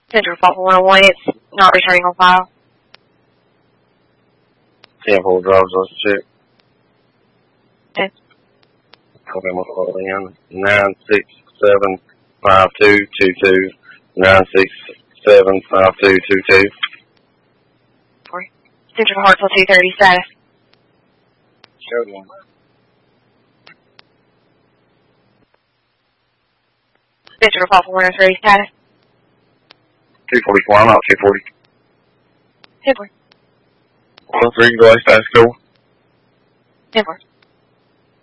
Central Fault 101, it's not returning on file. 10-4 driver's license check. Okay. Okay, I'm going to call in 9675222, 9675222. Central Hartsville 230 status. Showed one. Central Fault 103 status. 244, I'm out 240. 10-4. 103, go ahead, status go. 10-4.